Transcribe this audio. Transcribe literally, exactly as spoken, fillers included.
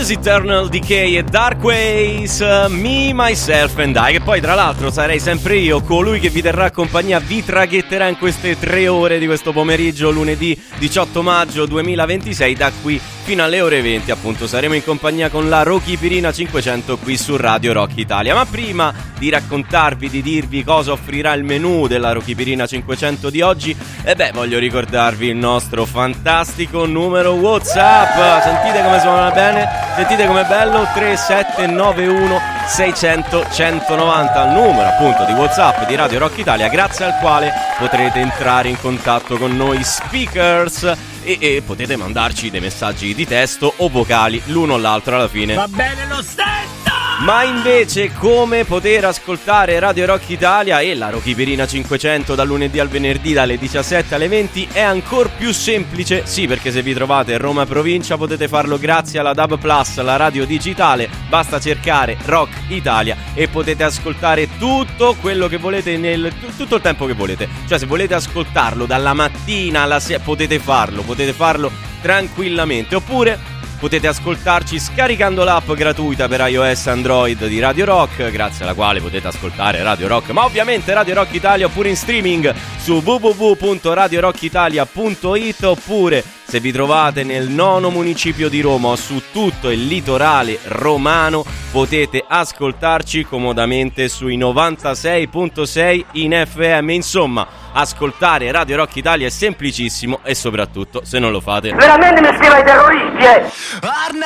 Is Eternal Decay e Darkways, Me, Myself and I. Che poi tra l'altro sarei sempre io, colui che vi terrà compagnia, vi traghetterà in queste tre ore di questo pomeriggio, lunedì diciotto maggio duemilaventisei. Da qui fino alle ore venti appunto saremo in compagnia con la Rocky Pirina cinquecento qui su Radio Rock Italia. Ma prima di raccontarvi, di dirvi cosa offrirà il menù della Rocky Pirina cinquecento di oggi, e beh, voglio ricordarvi il nostro fantastico numero WhatsApp. Sentite come suona bene, sentite com'è bello. Tre sette nove uno sei zero zero uno uno nove zero, il numero appunto di WhatsApp di Radio Rock Italia, grazie al quale potrete entrare in contatto con noi speakers e, e potete mandarci dei messaggi di testo o vocali, l'uno o l'altro alla fine. Va bene lo stesso! Ma invece come poter ascoltare Radio Rock Italia e la Rocky Pirina cinquecento dal lunedì al venerdì dalle diciassette alle venti è ancora più semplice. Sì, perché se vi trovate in Roma provincia potete farlo grazie alla D A B Plus, la radio digitale. Basta cercare Rock Italia e potete ascoltare tutto quello che volete nel tutto il tempo che volete. Cioè, se volete ascoltarlo dalla mattina alla sera potete farlo, potete farlo tranquillamente. Oppure potete ascoltarci scaricando l'app gratuita per iOS e Android di Radio Rock, grazie alla quale potete ascoltare Radio Rock, ma ovviamente Radio Rock Italia, oppure in streaming su w w w punto radio rock italia punto i t, oppure se vi trovate nel nono municipio di Roma o su tutto il litorale romano potete ascoltarci comodamente sui novantasei virgola sei in F M. Insomma, ascoltare Radio Rock Italia è semplicissimo e soprattutto, se non lo fate, veramente mi scrive ai terroristi, eh!